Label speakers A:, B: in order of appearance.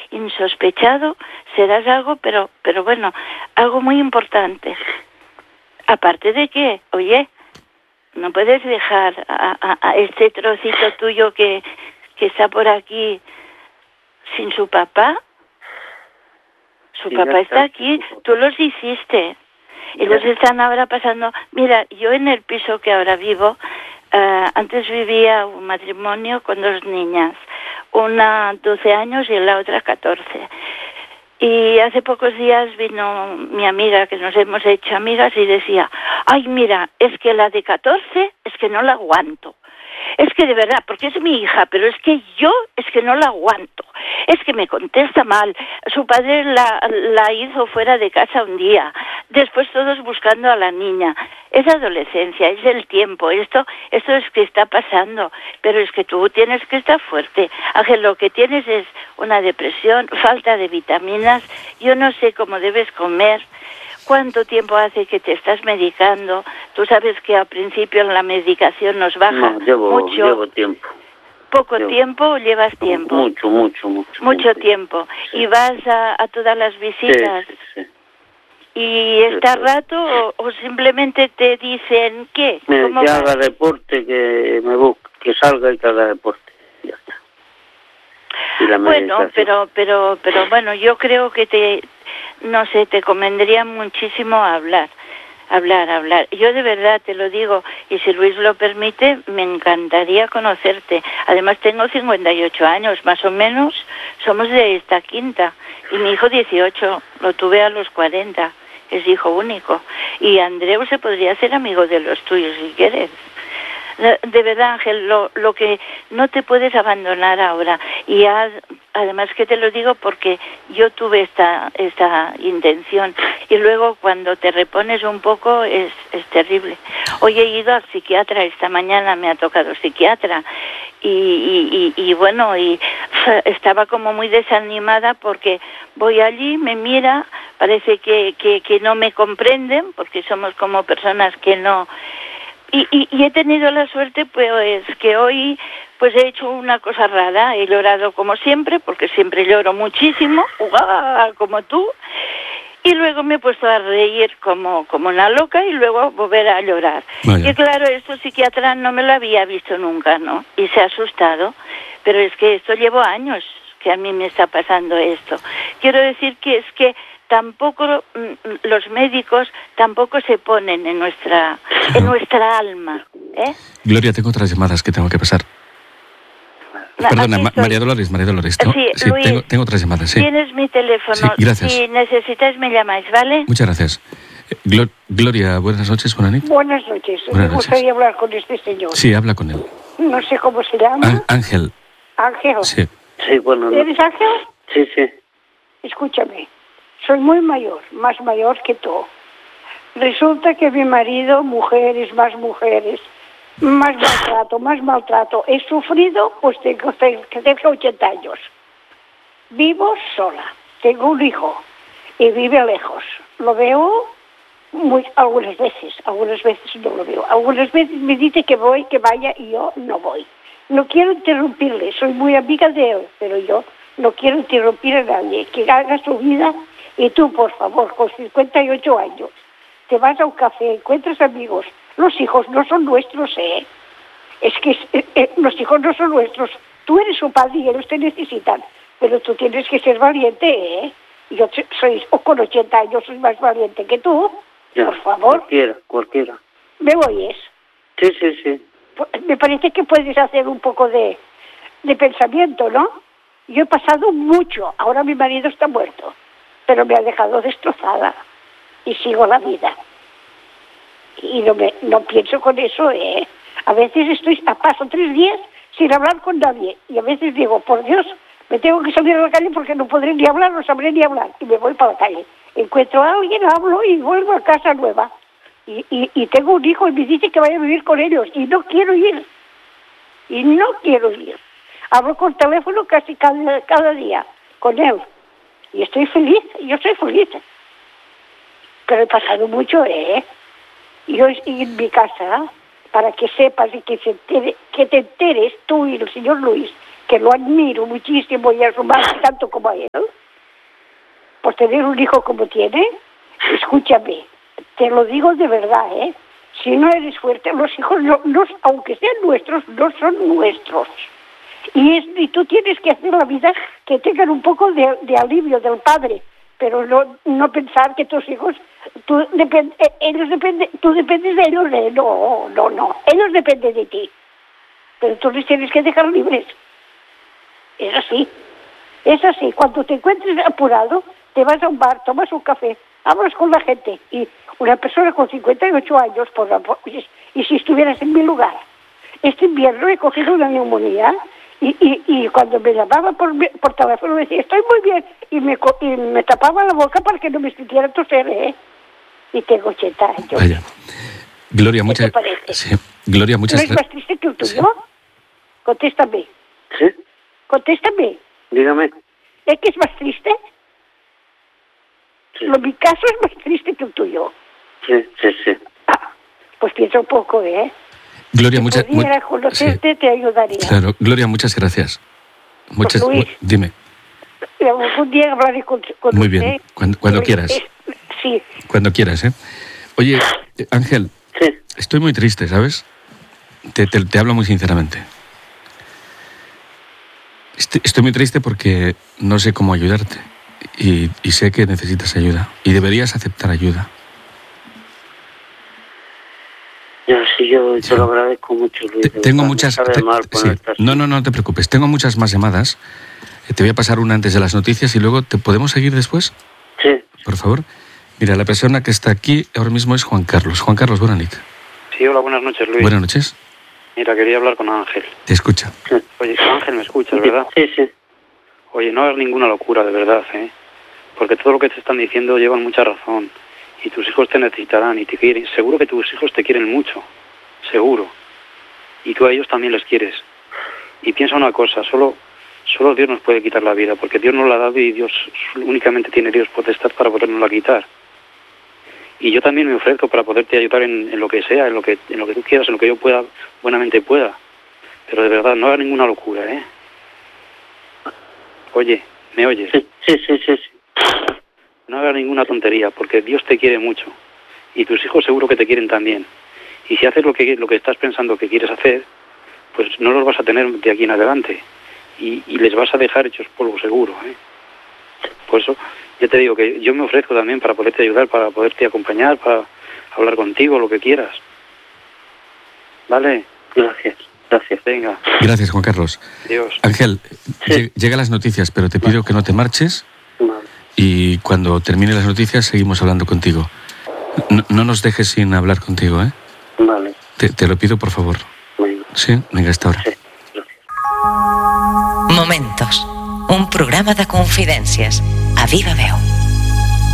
A: insospechado, serás algo, pero bueno, algo muy importante. Aparte de que, oye, no puedes dejar a este trocito tuyo que está por aquí sin su papá. Su papá está aquí, tú los hiciste. Ellos están ahora pasando... Mira, yo en el piso que ahora vivo, antes vivía un matrimonio con 2 niñas, una 12 años y la otra 14. Y hace pocos días vino mi amiga, que nos hemos hecho amigas, y decía, ay, mira, es que la de 14 es que no la aguanto. Es que de verdad, porque es mi hija, pero es que yo es que no la aguanto. Es que me contesta mal. Su padre la hizo fuera de casa un día. Después todos buscando a la niña. Es adolescencia, es el tiempo. Esto es que está pasando. Pero es que tú tienes que estar fuerte. Ángel, lo que tienes es una depresión, falta de vitaminas. Yo no sé cómo debes comer. ¿Cuánto tiempo hace que te estás medicando? Tú sabes que al principio la medicación nos baja mucho.
B: Llevo tiempo.
A: ¿Poco tiempo o llevas tiempo? Mucho tiempo.
B: Sí.
A: ¿Y vas a todas las visitas?
B: Sí.
A: ¿Y está rato o simplemente te dicen qué?
B: Que haga deporte, que salga y que haga deporte. Ya está. Y la
A: bueno, pero bueno, yo creo que te convendría muchísimo hablar. Yo de verdad te lo digo, y si Luis lo permite, me encantaría conocerte. Además tengo 58 años, más o menos, somos de esta quinta, y mi hijo 18, lo tuve a los 40, es hijo único. Y Andreu se podría hacer amigo de los tuyos si quieres. De verdad, Ángel, lo que no te puedes abandonar ahora. Y además que te lo digo porque yo tuve esta intención. Y luego cuando te repones un poco es terrible. Hoy he ido al psiquiatra, esta mañana me ha tocado psiquiatra. Y bueno, estaba como muy desanimada porque voy allí, me mira, parece que no me comprenden porque somos como personas que no... Y he tenido la suerte, pues, que hoy pues he hecho una cosa rara. He llorado como siempre, porque siempre lloro muchísimo, como tú. Y luego me he puesto a reír como una loca y luego volver a llorar.
C: Vaya.
A: Y claro, esto psiquiatra no me lo había visto nunca, ¿no? Y se ha asustado. Pero es que esto llevo años que a mí me está pasando esto. Quiero decir que es que tampoco los médicos tampoco se ponen en nuestra alma, ¿eh?
C: Gloria, tengo otras llamadas que tengo que pasar. Perdona, María Dolores. ¿No?
A: Sí, Luis,
C: tengo otras llamadas, sí.
A: Tienes mi teléfono.
C: Sí, gracias.
A: Si necesitáis me llamáis, ¿vale?
C: Muchas gracias. Gloria, buenas noches, buenas noches.
D: Buenas noches. Me gustaría hablar con este señor.
C: Sí, habla con él.
D: No sé cómo se llama.
C: Ángel.
D: Ángel.
C: Sí.
B: Sí, bueno.
D: ¿Eres Ángel?
B: Sí.
D: Escúchame. Soy muy mayor, más mayor que tú. Resulta que mi marido, mujeres, más maltrato. He sufrido, pues tengo 80 años. Vivo sola, tengo un hijo y vive lejos. Lo veo algunas veces no lo veo. Algunas veces me dice que vaya y yo no voy. No quiero interrumpirle, soy muy amiga de él, pero yo no quiero interrumpir a nadie. Que haga su vida. Y tú, por favor, con 58 años, te vas a un café, encuentras amigos. Los hijos no son nuestros, ¿eh? Es que los hijos no son nuestros. Tú eres su padre y ellos te necesitan. Pero tú tienes que ser valiente, ¿eh? Yo con 80 años soy más valiente que tú. Ya, por favor.
B: Cualquiera.
D: ¿Me oyes?
B: Sí.
D: Me parece que puedes hacer un poco de pensamiento, ¿no? Yo he pasado mucho. Ahora mi marido está muerto. Pero me ha dejado destrozada y sigo la vida. Y no pienso con eso, ¿eh? A veces paso 3 días sin hablar con nadie. Y a veces digo, por Dios, me tengo que salir a la calle porque no podré ni hablar, no sabré ni hablar. Y me voy para la calle. Encuentro a alguien, hablo y vuelvo a casa nueva. Y tengo un hijo y me dice que vaya a vivir con ellos. Y no quiero ir. Hablo por teléfono casi cada día con él. Y estoy feliz, yo estoy feliz. Pero he pasado mucho, ¿eh? Yo en mi casa, para que sepas y que te enteres tú y el señor Luis, que lo admiro muchísimo y a su madre tanto como a él, por tener un hijo como tiene, escúchame, te lo digo de verdad, si no eres fuerte, los hijos, no, aunque sean nuestros, no son nuestros. Y tú tienes que hacer la vida que tengan un poco de alivio del padre, pero no pensar que tus hijos, tú dependes de ellos, no, ellos dependen de ti, pero tú les tienes que dejar libres. Es así, cuando te encuentres apurado, te vas a un bar, tomas un café, hablas con la gente, y una persona con 58 años, y si estuvieras en mi lugar, este invierno he cogido una neumonía, y cuando me llamaba por teléfono me decía, estoy muy bien, y me tapaba la boca para que no me sintiera toser, y tengo 80 años.
C: Vaya. Gloria, muchas
D: gracias.
C: Sí. Gloria, muchas
D: gracias. ¿No es más triste que el tuyo? Sí. Contéstame.
B: ¿Sí?
D: Contéstame.
B: Dígame.
D: ¿Es que es más triste?
B: Sí.
D: Mi caso es más triste que el tuyo.
B: Sí.
D: Pues piensa un poco,
C: Gloria,
D: muchas gracias. Conocerte te ayudaría.
C: Claro, Gloria, muchas gracias.
D: Pues Luis,
C: dime.
D: Un día hablaré con
C: muy
D: usted.
C: Bien, cuando quieras.
D: Sí.
C: Cuando quieras, Oye, Ángel,
B: sí.
C: Estoy muy triste, ¿sabes? Te hablo muy sinceramente. Estoy muy triste porque no sé cómo ayudarte y sé que necesitas ayuda y deberías aceptar ayuda.
B: Yo te lo agradezco mucho, Luis.
C: Tengo muchas... No te preocupes. Tengo muchas más llamadas. Te voy a pasar una antes de las noticias y luego ¿podemos seguir después?
B: Sí.
C: Por favor. Mira, la persona que está aquí ahora mismo es Juan Carlos. Juan Carlos, buenas noches.
E: Sí, hola, buenas noches, Luis.
C: Buenas noches.
E: Mira, quería hablar con Ángel.
C: Te escucha.
E: Oye, Ángel, ¿me escuchas, verdad?
B: Sí.
E: Oye, no es ninguna locura, de verdad, Porque todo lo que te están diciendo llevan mucha razón. Y tus hijos te necesitarán y te quieren. Seguro que tus hijos te quieren mucho. Seguro. Y tú a ellos también les quieres. Y piensa una cosa, solo Dios nos puede quitar la vida, porque Dios nos la ha dado y Dios únicamente tiene Dios potestad para podernosla quitar. Y yo también me ofrezco para poderte ayudar en lo que sea, en lo que tú quieras, en lo que yo pueda, buenamente pueda. Pero de verdad, no hagas ninguna locura, Oye, ¿me oyes?
B: Sí.
E: No hagas ninguna tontería, porque Dios te quiere mucho. Y tus hijos seguro que te quieren también. Y si haces lo que estás pensando que quieres hacer, pues no los vas a tener de aquí en adelante. Y les vas a dejar hechos polvo seguro, Por eso, yo te digo que yo me ofrezco también para poderte ayudar, para poderte acompañar, para hablar contigo, lo que quieras. ¿Vale?
B: Gracias.
E: Venga.
C: Gracias, Juan Carlos.
E: Dios.
C: Ángel,
B: sí.
C: Llega las noticias, pero te pido que no te marches.
B: Vale.
C: Y cuando termine las noticias seguimos hablando contigo. No nos dejes sin hablar contigo,
B: Vale.
C: Te lo pido, por favor.
B: Venga.
C: Sí, venga, hasta ahora.
B: Sí.
F: Momentos. Un programa de confidències a Viva Veu.